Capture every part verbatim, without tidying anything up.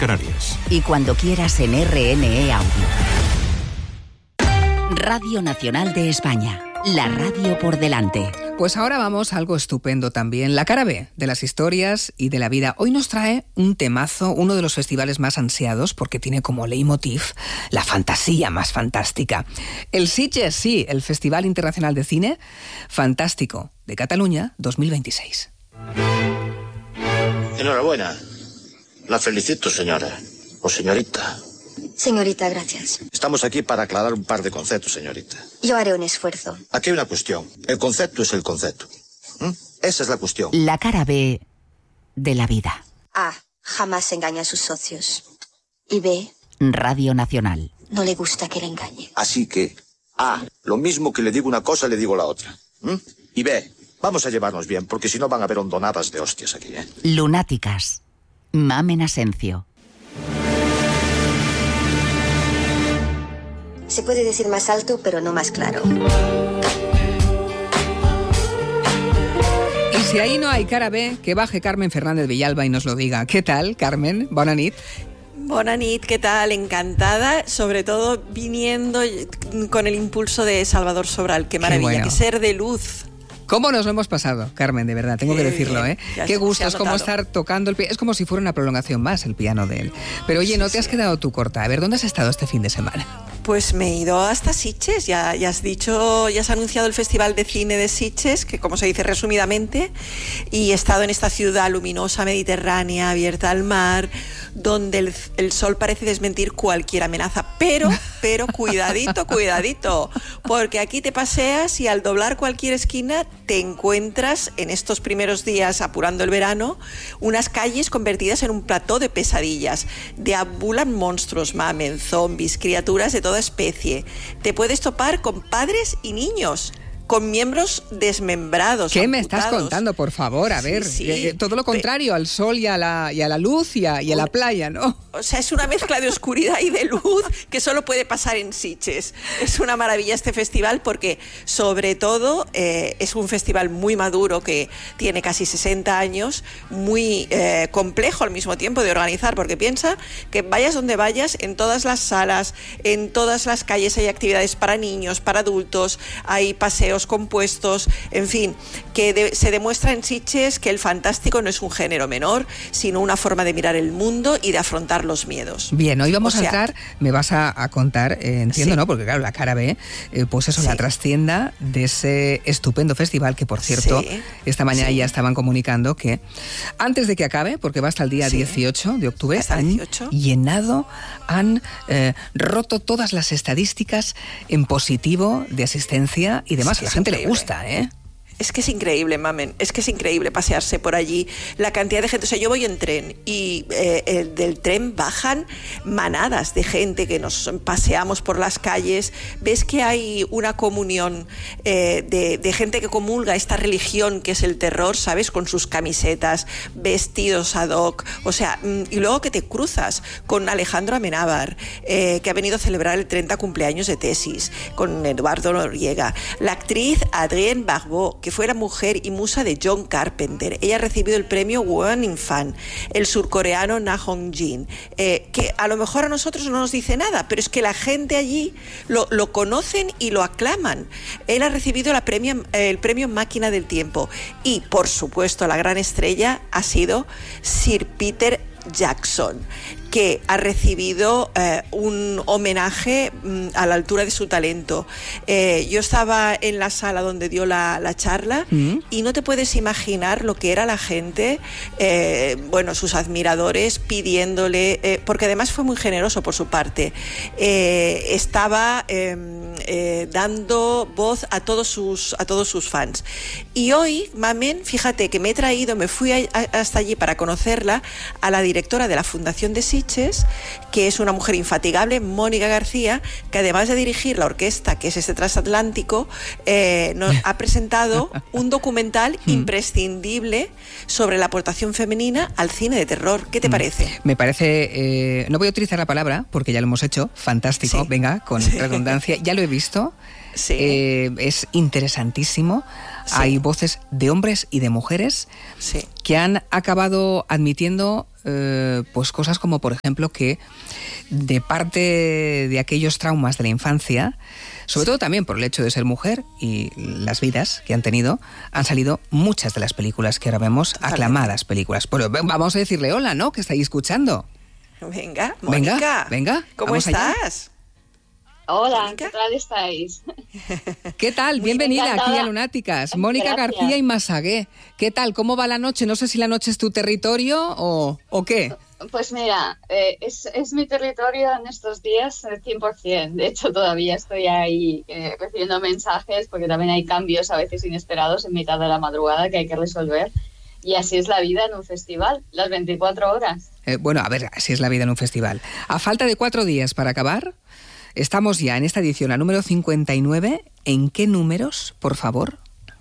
Canarias. Y cuando quieras en R N E Audio. Radio Nacional de España. La radio por delante. Pues ahora vamos a algo estupendo también, la cara B de las historias y de la vida. Hoy nos trae un temazo, uno de los festivales más ansiados, porque tiene como leitmotiv la fantasía más fantástica. El Sitges, sí, el Festival Internacional de Cine Fantástico de Cataluña dos mil veintiséis. Enhorabuena. La felicito, señora. O señorita. Señorita, gracias. Estamos aquí para aclarar un par de conceptos, señorita. Yo haré un esfuerzo. Aquí hay una cuestión. El concepto es el concepto. ¿Mm? Esa es la cuestión. La cara B de la vida. A. Jamás engaña a sus socios. Y B. Radio Nacional. No le gusta que le engañe. Así que, A. Lo mismo que le digo una cosa, le digo la otra. ¿Mm? Y B. Vamos a llevarnos bien, porque si no van a haber hondonadas de hostias aquí, ¿eh? Lunáticas. Mamen Asencio. Se puede decir más alto, pero no más claro. Y si ahí no hay cara B, que baje Carmen Fernández Villalba y nos lo diga. ¿Qué tal, Carmen? Bona nit. Bona nit, ¿qué tal? Encantada, sobre todo viniendo con el impulso de Salvador Sobral. Qué maravilla, qué, bueno. Qué ser de luz. ¿Cómo nos lo hemos pasado, Carmen? De verdad, tengo que decirlo, ¿eh? Ya Qué se, gusto, se es como estar tocando el piano. Es como si fuera una prolongación más el piano de él. Pero oye, no te has quedado tú corta. A ver, ¿dónde has estado este fin de semana? Pues me he ido hasta Sitges, ya, ya has dicho, ya has anunciado el Festival de Cine de Sitges, que como se dice resumidamente, y he estado en esta ciudad luminosa, mediterránea, abierta al mar, donde el, el sol parece desmentir cualquier amenaza, pero, pero cuidadito, cuidadito, porque aquí te paseas y al doblar cualquier esquina te encuentras en estos primeros días, apurando el verano, unas calles convertidas en un plató de pesadillas, deambulan monstruos, mamen, zombies, criaturas de toda especie. Te puedes topar con padres y niños, con miembros desmembrados. ¿Qué amputados. me estás contando, por favor? A ver, sí, sí. todo lo contrario, al sol y a la, y a la luz y a, y a la playa, ¿no? O sea, es una mezcla de oscuridad y de luz que solo puede pasar en Sitges. Es una maravilla este festival porque, sobre todo, eh, es un festival muy maduro que tiene casi sesenta años, muy eh, complejo al mismo tiempo de organizar, porque piensa que vayas donde vayas, en todas las salas, en todas las calles hay actividades para niños, para adultos, hay paseos compuestos, en fin, que de, se demuestra en Sitges que el fantástico no es un género menor, sino una forma de mirar el mundo y de afrontar los miedos. Bien, hoy vamos o sea, a entrar, me vas a, a contar, eh, entiendo, sí. ¿no? Porque claro, la cara B, eh, pues eso, sí. La trastienda de ese estupendo festival que, por cierto, sí. esta mañana sí. ya estaban comunicando que antes de que acabe, porque va hasta el día sí. dieciocho de octubre, hasta han dieciocho. llenado, han eh, roto todas las estadísticas en positivo de asistencia y demás. A la gente increíble. Le gusta, ¿eh? Es que es increíble, mamen, es que es increíble pasearse por allí, la cantidad de gente. O sea, yo voy en tren y eh, el, del tren bajan manadas de gente que nos paseamos por las calles. Ves que hay una comunión eh, de, de gente que comulga esta religión que es el terror, ¿sabes? Con sus camisetas, vestidos ad hoc. O sea, y luego que te cruzas con Alejandro Amenábar, eh, que ha venido a celebrar el treinta cumpleaños de Tesis, con Eduardo Noriega, la actriz Adrienne Barbeau, que fue la mujer y musa de John Carpenter. Ella ha recibido el premio Woman Fan, el surcoreano Na Hong-jin, eh, que a lo mejor a nosotros no nos dice nada, pero es que la gente allí lo, lo conocen y lo aclaman. Él ha recibido la premia, el premio Máquina del Tiempo y, por supuesto, la gran estrella ha sido Sir Peter Jackson, que ha recibido eh, un homenaje mm, a la altura de su talento. Eh, yo estaba en la sala donde dio la, la charla ¿Mm? y no te puedes imaginar lo que era la gente, eh, bueno, sus admiradores pidiéndole, eh, porque además fue muy generoso por su parte, eh, estaba eh, eh, dando voz a todos sus a todos sus fans. Y hoy, mamen, fíjate que me he traído, me fui a, a, hasta allí para conocerla, a la directora de la Fundación de Sitges, que es una mujer infatigable, Mónica García, que además de dirigir la orquesta, que es este transatlántico, eh, nos ha presentado un documental imprescindible sobre la aportación femenina al cine de terror. ¿Qué te parece? Me parece, eh, no voy a utilizar la palabra porque ya lo hemos hecho, fantástico, sí. venga, con sí. redundancia, ya lo he visto, sí. eh, es interesantísimo. Sí. Hay voces de hombres y de mujeres sí. que han acabado admitiendo eh, pues cosas como, por ejemplo, que de parte de aquellos traumas de la infancia, sobre todo también por el hecho de ser mujer y las vidas que han tenido, han salido muchas de las películas que ahora vemos, aclamadas películas. Pero vamos a decirle hola, ¿no? Que estáis escuchando. Venga, Mónica. Venga, venga. ¿Cómo estás? Allá. Hola, ¿Mónica? ¿Qué tal estáis? ¿Qué tal? Muy Bienvenida aquí a Lunáticas. Mónica García y Massagué. ¿Qué tal? ¿Cómo va la noche? No sé si la noche es tu territorio o, o qué. Pues mira, eh, es, es mi territorio en estos días al cien por ciento. De hecho, todavía estoy ahí eh, recibiendo mensajes porque también hay cambios a veces inesperados en mitad de la madrugada que hay que resolver. Y así es la vida en un festival, las veinticuatro horas. Eh, bueno, a ver, así es la vida en un festival. A falta de cuatro días para acabar... Estamos ya en esta edición, la número cincuenta y nueve. ¿En qué números, por favor?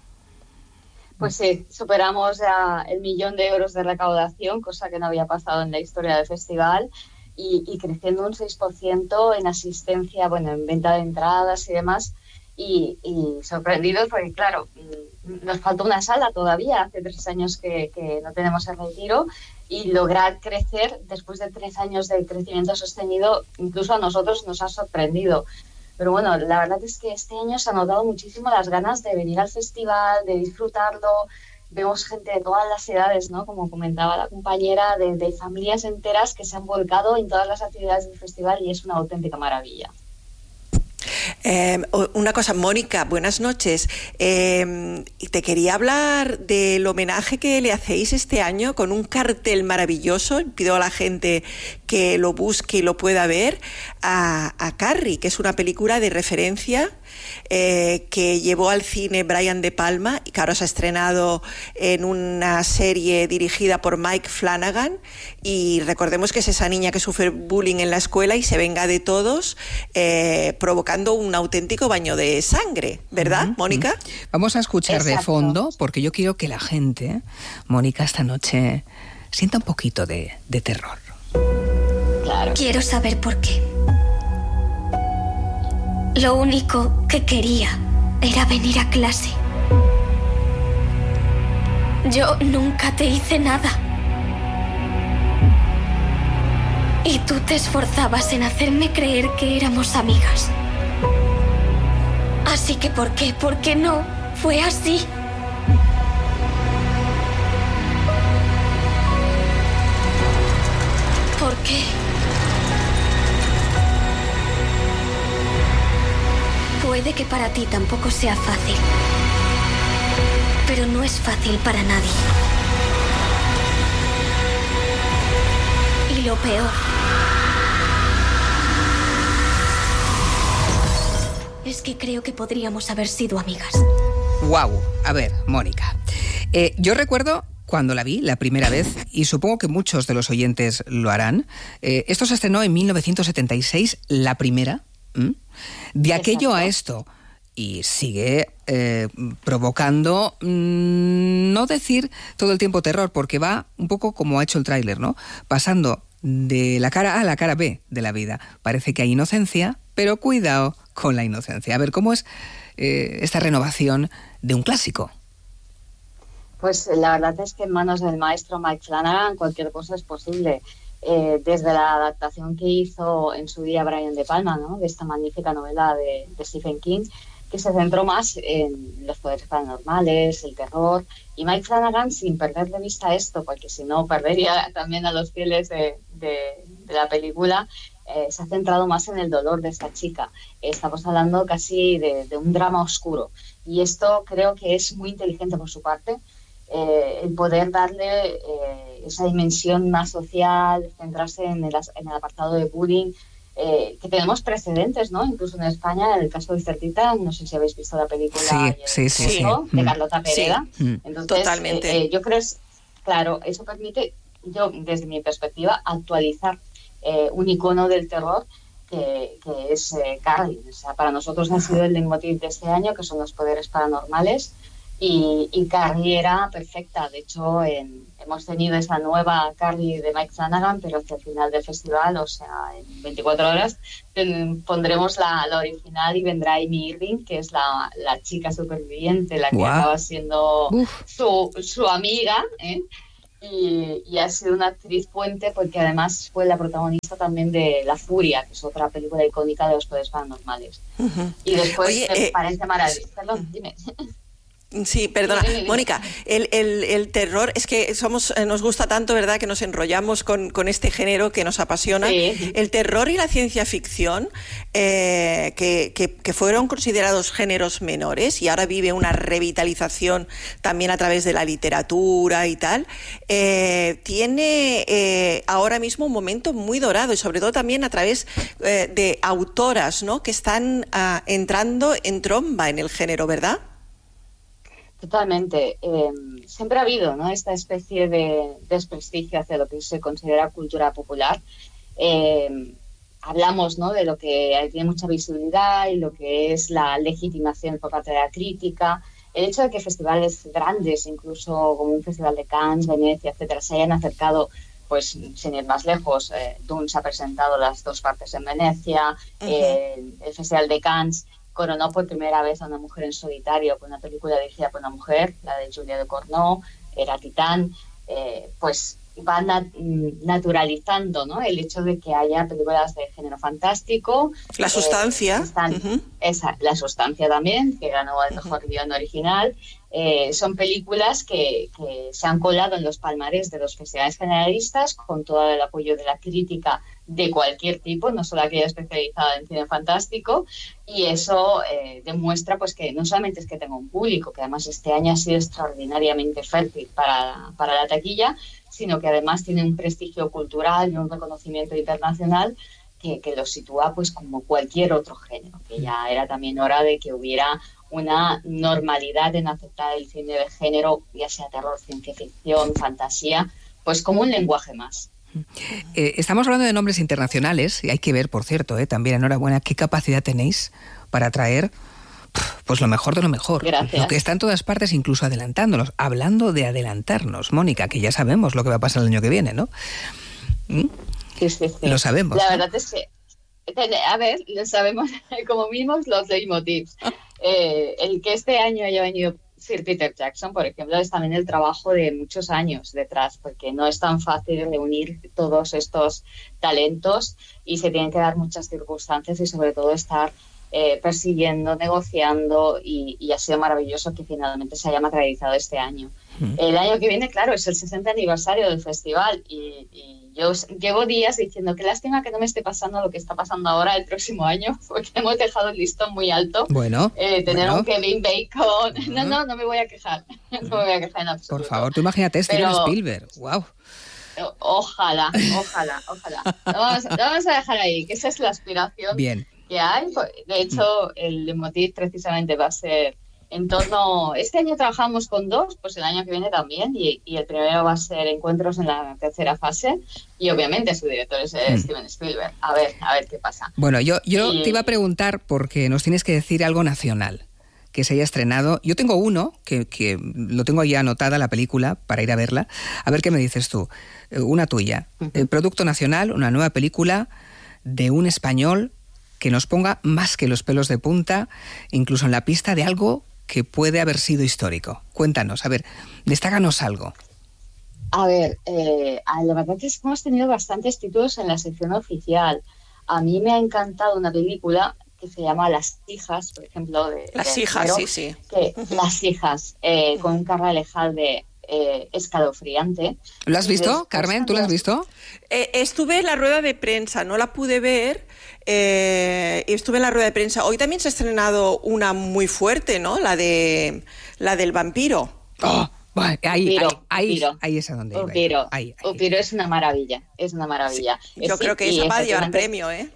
Pues sí, superamos ya el millón de euros de recaudación, cosa que no había pasado en la historia del festival, y, y creciendo un seis por ciento en asistencia, bueno, en venta de entradas y demás, y, y sorprendidos porque, claro, nos falta una sala todavía, hace tres años que, que no tenemos el retiro, y lograr crecer después de tres años de crecimiento sostenido, incluso a nosotros nos ha sorprendido. Pero bueno, la verdad es que este año se han notado muchísimo las ganas de venir al festival, de disfrutarlo. Vemos gente de todas las edades, ¿no? Como comentaba la compañera, de, de familias enteras que se han volcado en todas las actividades del festival y es una auténtica maravilla. Eh, una cosa, Mónica, buenas noches. Eh, te quería hablar del homenaje que le hacéis este año con un cartel maravilloso. Pido a la gente que lo busque y lo pueda ver, a, a Carrie, que es una película de referencia eh, que llevó al cine Brian De Palma y que ahora se ha estrenado en una serie dirigida por Mike Flanagan. Y recordemos que es esa niña que sufre bullying en la escuela y se venga de todos, eh, provocando un auténtico baño de sangre, ¿verdad, uh-huh, Mónica? Vamos a escuchar Exacto. de fondo, porque yo quiero que la gente, Mónica, esta noche sienta un poquito de, de terror. Claro. Quiero saber por qué. Lo único que quería era venir a clase. Yo nunca te hice nada. Y tú te esforzabas en hacerme creer que éramos amigas. Así que ¿por qué? ¿Por qué no? Fue así. ¿Por qué? Puede que para ti tampoco sea fácil. Pero no es fácil para nadie. Y lo peor es que creo que podríamos haber sido amigas. Guau, a ver, Mónica. Eh, yo recuerdo cuando la vi la primera vez, y supongo que muchos de los oyentes lo harán, eh, esto se estrenó en mil novecientos setenta y seis, la primera. ¿Mm? De aquello a esto, y sigue eh, provocando, mmm, no decir todo el tiempo terror, porque va un poco como ha hecho el tráiler, ¿no? Pasando de la cara A a la cara B de la vida. Parece que hay inocencia, pero cuidado con la inocencia. A ver, ¿cómo es eh, esta renovación de un clásico? Pues la verdad es que en manos del maestro Mike Flanagan cualquier cosa es posible. Eh, desde la adaptación que hizo en su día Brian De Palma, ¿no? De esta magnífica novela de, de Stephen King, que se centró más en los poderes paranormales, el terror, y Mike Flanagan, sin perder de vista esto, porque si no perdería también a los fieles de, de, de la película, eh, se ha centrado más en el dolor de esta chica. Estamos hablando casi de, de un drama oscuro, y esto creo que es muy inteligente por su parte. Eh, el poder darle eh, esa dimensión más social, centrarse en el, en el apartado de bullying, eh, que tenemos precedentes, ¿no? Incluso en España, en el caso de Certita, no sé si habéis visto la película sí, sí, sí, ¿no? sí. de Carlota Pereda. Sí. Entonces, totalmente. Eh, eh, yo creo que, claro, eso permite, yo desde mi perspectiva, actualizar eh, un icono del terror que, que es eh, Carrie. O sea, para nosotros ha sido el leitmotiv de este año, que son los poderes paranormales. Y, y Carrie era perfecta. De hecho, en, hemos tenido esa nueva Carrie de Mike Flanagan, pero hacia el final del festival, o sea, en veinticuatro horas, ten, pondremos la, la original y vendrá Amy Irving, que es la, la chica superviviente, la que wow. acaba siendo su, su amiga, ¿eh? y, y ha sido una actriz puente porque además fue la protagonista también de La Furia, que es otra película icónica de los poderes paranormales. Uh-huh. Y después Oye, de eh, Parente Maravilloso. Perdón, dime. Sí, perdona, dime, dime, dime. Mónica, el, el, el terror, es que somos, eh, nos gusta tanto, ¿verdad?, que nos enrollamos con, con este género que nos apasiona. Sí. El terror y la ciencia ficción, eh, que, que, que fueron considerados géneros menores y ahora vive una revitalización también a través de la literatura y tal, eh, tiene eh, ahora mismo un momento muy dorado y sobre todo también a través eh, de autoras, ¿no?, que están uh, entrando en tromba en el género, ¿verdad? Totalmente. Eh, siempre ha habido, ¿no?, esta especie de desprestigio hacia lo que se considera cultura popular. Eh, hablamos, ¿no?, de lo que tiene mucha visibilidad y lo que es la legitimación por parte de la crítica. El hecho de que festivales grandes, incluso como un festival de Cannes, Venecia, etcétera, se hayan acercado, pues sin ir más lejos, eh, Dune se ha presentado las dos partes en Venecia, uh-huh. eh, el festival de Cannes coronó por primera vez a una mujer en solitario con una película dirigida por una mujer, la de Julia Ducournau, era Titán. Eh, pues va nat- naturalizando, ¿no?, el hecho de que haya películas de género fantástico. La eh, sustancia. Están, uh-huh. esa, la sustancia también, que ganó el mejor uh-huh. guión original. Eh, son películas que, que se han colado en los palmares de los festivales generalistas con todo el apoyo de la crítica de cualquier tipo, no solo aquella especializada en cine fantástico, y eso eh, demuestra pues que no solamente es que tenga un público, que además este año ha sido extraordinariamente fértil para, para la taquilla, sino que además tiene un prestigio cultural y un reconocimiento internacional que, que lo sitúa pues como cualquier otro género, que ya era también hora de que hubiera una normalidad en aceptar el cine de género, ya sea terror, ciencia ficción, fantasía, pues como un lenguaje más. Eh, estamos hablando de nombres internacionales y hay que ver, por cierto, eh, también enhorabuena, qué capacidad tenéis para atraer pues lo mejor de lo mejor. Gracias. Lo que está en todas partes, incluso adelantándonos. Hablando de adelantarnos, Mónica, que ya sabemos lo que va a pasar el año que viene, ¿no? ¿Mm? Sí, sí, sí. Lo sabemos. La ¿no? verdad es que, a ver, lo sabemos como mismos los leitmotivs. Eh, el que este año haya venido Sir Peter Jackson, por ejemplo, es también el trabajo de muchos años detrás, porque no es tan fácil reunir todos estos talentos y se tienen que dar muchas circunstancias y sobre todo estar eh, persiguiendo, negociando y, y ha sido maravilloso que finalmente se haya materializado este año. Mm. El año que viene, claro, es el sesenta aniversario del festival y, y yo llevo días diciendo qué lástima que no me esté pasando lo que está pasando ahora el próximo año, porque hemos dejado el listón muy alto. Bueno, eh, tener bueno. un Kevin Bacon. Uh-huh. No, no, no me voy a quejar. No me voy a quejar en absoluto. Por favor, tú imagínate Steven Pero, Spielberg. Wow. Ojalá, ojalá, ojalá. Lo vamos, lo vamos a dejar ahí, que esa es la aspiración Bien. que hay. De hecho, el leitmotiv precisamente va a ser en torno... Este año trabajamos con dos, pues el año que viene también, y, y el primero va a ser Encuentros en la tercera fase, y obviamente su director es hmm. Steven Spielberg. A ver, a ver qué pasa. Bueno, yo, yo y... te iba a preguntar, porque nos tienes que decir algo nacional que se haya estrenado. Yo tengo uno, que, que lo tengo ya anotada, la película, para ir a verla. A ver qué me dices tú. Una tuya. Uh-huh. El producto nacional, una nueva película de un español que nos ponga más que los pelos de punta, incluso en la pista de algo que puede haber sido histórico. Cuéntanos, a ver, destáganos algo. A ver, eh, la verdad es que hemos tenido bastantes títulos en la sección oficial. A mí me ha encantado una película que se llama Las hijas, por ejemplo. De, Las de hijas, Pero, sí, sí. Que, Las hijas, eh, con un Carla Lejalde eh, escalofriante. ¿Lo has visto, Carmen? ¿Tú lo has visto? Eh, estuve en la rueda de prensa, no la pude ver. Eh, estuve en la rueda de prensa. Hoy también se ha estrenado una muy fuerte, ¿no? La de la del vampiro. Oh, bueno, ahí, Upiro, ahí, ahí, Upiro. ahí es a donde iba. Upiro, ahí, ahí. Upiro es una maravilla, es una maravilla. Sí, yo es, creo que esa va a llevar premio, ¿eh?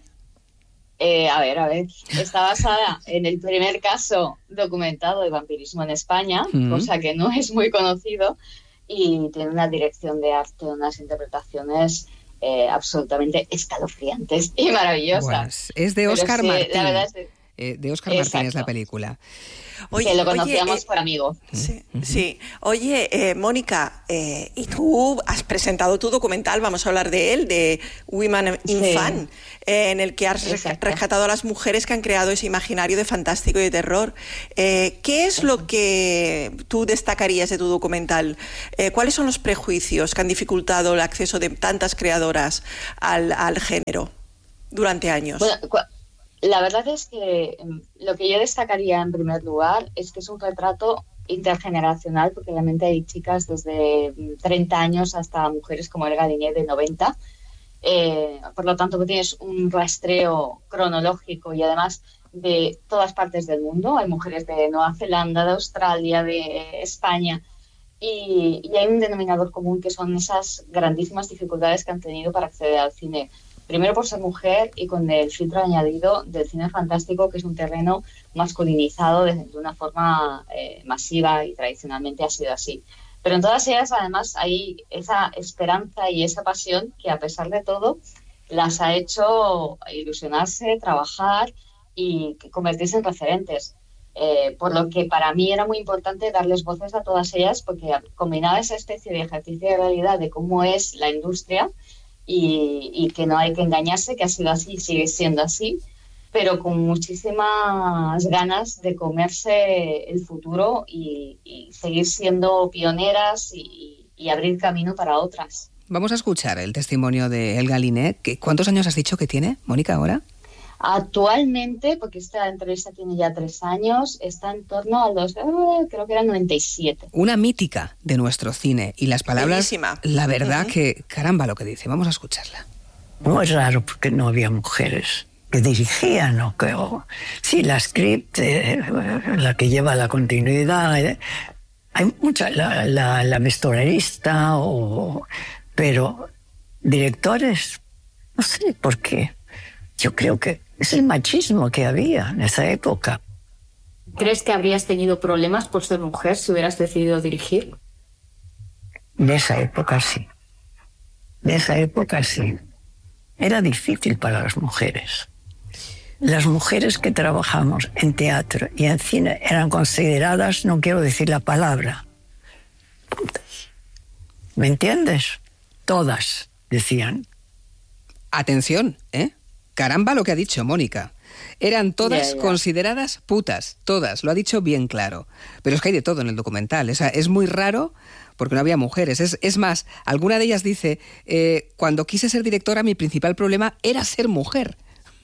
Eh, a ver, a ver, está basada en el primer caso documentado de vampirismo en España, mm. cosa que no es muy conocido, y tiene una dirección de arte, unas interpretaciones eh, absolutamente escalofriantes y maravillosas. Bueno, es de Óscar sí, Martín. La verdad es que, eh, de Óscar Martínez, la película. Oye, que lo conocíamos oye, eh, por amigo. Sí, sí. Oye, eh, Mónica, eh, y tú has presentado tu documental, vamos a hablar de él, de Women in sí. Fun, eh, en el que has Exacto. rescatado a las mujeres que han creado ese imaginario de fantástico y de terror. Eh, ¿Qué es lo que tú destacarías de tu documental? Eh, ¿Cuáles son los prejuicios que han dificultado el acceso de tantas creadoras al, al género durante años? Bueno, la verdad es que lo que yo destacaría en primer lugar es que es un retrato intergeneracional, porque realmente hay chicas desde treinta años hasta mujeres como Elga Linet de noventa. Eh, por lo tanto, tienes un rastreo cronológico y además de todas partes del mundo. Hay mujeres de Nueva Zelanda, de Australia, de España. Y, y hay un denominador común que son esas grandísimas dificultades que han tenido para acceder al cine. Primero por ser mujer y con el filtro añadido del cine fantástico, que es un terreno masculinizado de, de una forma eh, masiva y tradicionalmente ha sido así. Pero en todas ellas, además, hay esa esperanza y esa pasión que, a pesar de todo, las ha hecho ilusionarse, trabajar y convertirse en referentes. Eh, por lo que para mí era muy importante darles voces a todas ellas, porque combinaba esa especie de ejercicio de realidad de cómo es la industria, Y, y que no hay que engañarse, que ha sido así y sigue siendo así, pero con muchísimas ganas de comerse el futuro y, y seguir siendo pioneras y, y abrir camino para otras. Vamos a escuchar el testimonio de Elga Linet. ¿Cuántos años has dicho que tiene, Mónica, ahora? Actualmente, porque esta entrevista tiene ya tres años, está en torno a los, eh, creo que eran noventa y siete. Una mítica de nuestro cine. Y las palabras, Bellísima. La verdad uh-huh. que, caramba lo que dice. Vamos a escucharla. Muy raro porque no había mujeres que dirigían o que... O, sí, la script, eh, la que lleva la continuidad. Eh, hay mucha, la, la, la vestuarista, o, pero directores, no sé por qué. Yo creo que es el machismo que había en esa época. ¿Crees que habrías tenido problemas por ser mujer si hubieras decidido dirigir? De esa época sí. De esa época sí. Era difícil para las mujeres. Las mujeres que trabajamos en teatro y en cine eran consideradas, no quiero decir la palabra, ¿me entiendes? Todas, decían. Atención, ¿eh? Caramba lo que ha dicho Mónica. Eran todas yeah, yeah. consideradas putas, todas, lo ha dicho bien claro. Pero es que hay de todo en el documental. O sea, es muy raro porque no había mujeres. Es, es más, alguna de ellas dice, eh, cuando quise ser directora mi principal problema era ser mujer.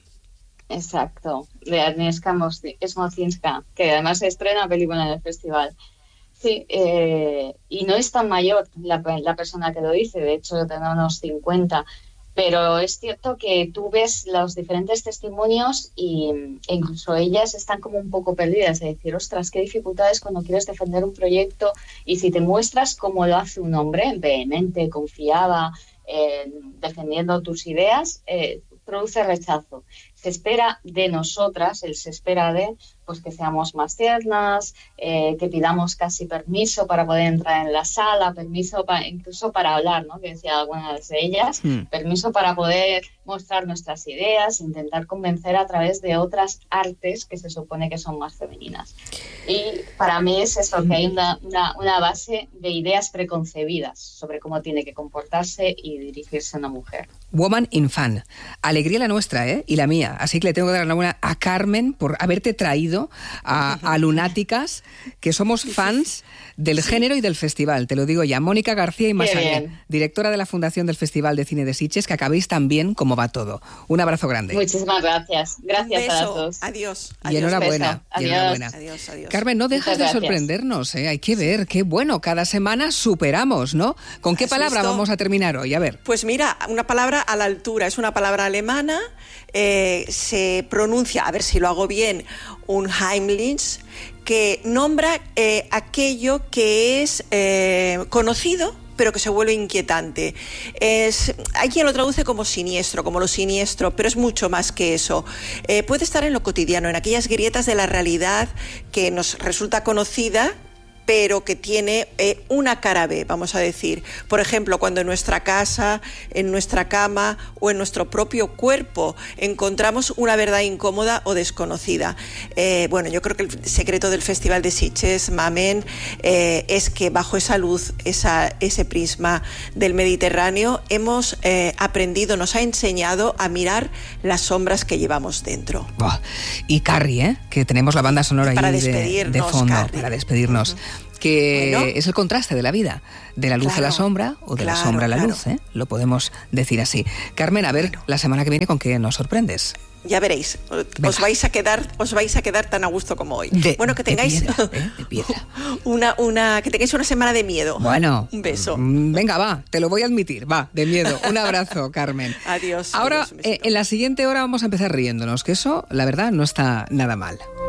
Exacto, de Agnieszka Smoczyńska, que además se estrena película en el festival. Sí, eh, y no es tan mayor la, la persona que lo dice, de hecho tendrá unos cincuenta. Pero es cierto que tú ves los diferentes testimonios y, e incluso ellas están como un poco perdidas, de decir, ostras, qué dificultades cuando quieres defender un proyecto y si te muestras como lo hace un hombre, vehemente, confiada, eh, defendiendo tus ideas, eh, produce rechazo. Se espera de nosotras, él se espera de pues que seamos más tiernas, eh, que pidamos casi permiso para poder entrar en la sala, permiso para, incluso para hablar, ¿no? Que decía algunas de ellas, mm. permiso para poder mostrar nuestras ideas, intentar convencer a través de otras artes que se supone que son más femeninas. Y para mí es eso, que hay una, una, una base de ideas preconcebidas sobre cómo tiene que comportarse y dirigirse una mujer. Woman in Fun. Alegría la nuestra, ¿eh? Y la mía. Así que le tengo que dar la enhorabuena a Carmen por haberte traído a, a lunáticas que somos fans del sí. género y del festival. Te lo digo ya. Mónica García y Massaguer, directora de la Fundación del Festival de Cine de Sitges, que acabéis tan bien como va todo. Un abrazo grande. Muchísimas gracias. Gracias beso. a todos. Adiós. Y enhorabuena. Adiós. Y enhorabuena. Adiós, adiós. Carmen, no dejas de sorprendernos, ¿eh? Hay que ver, qué bueno. Cada semana superamos, ¿no? ¿Con qué palabra visto? Vamos a terminar hoy? A ver. Pues mira, una palabra a la altura. Es una palabra alemana. Eh, se pronuncia, a ver si lo hago bien, Unheimlich, que nombra eh, aquello que es eh, conocido pero que se vuelve inquietante. Es, hay quien lo traduce como siniestro, como lo siniestro, pero es mucho más que eso. Eh, puede estar en lo cotidiano, en aquellas grietas de la realidad que nos resulta conocida, pero que tiene eh, una cara B, vamos a decir. Por ejemplo, cuando en nuestra casa, en nuestra cama o en nuestro propio cuerpo encontramos una verdad incómoda o desconocida. Eh, bueno, yo creo que el secreto del Festival de Sitges, Mamen, eh, es que bajo esa luz, esa, ese prisma del Mediterráneo, hemos eh, aprendido, nos ha enseñado a mirar las sombras que llevamos dentro. Oh, y Carrie, ¿eh? Que tenemos la banda sonora para ahí despedirnos, de, de fondo, Carrie. para despedirnos. Uh-huh. Que bueno, es el contraste de la vida, de la luz claro, a la sombra o de claro, la sombra a la claro. luz, ¿eh? Lo podemos decir así. Carmen, a ver, bueno. la semana que viene, ¿con qué nos sorprendes? Ya veréis, Venga. os vais a quedar, os vais a quedar tan a gusto como hoy. De, bueno, que tengáis de piedra, ¿eh? de piedra. una, una, que tengáis una semana de miedo. Bueno, un beso. Venga, va, te lo voy a admitir, va, de miedo. Un abrazo, Carmen. Adiós. Ahora, adiós, eh, en la siguiente hora vamos a empezar riéndonos, que eso, la verdad, no está nada mal.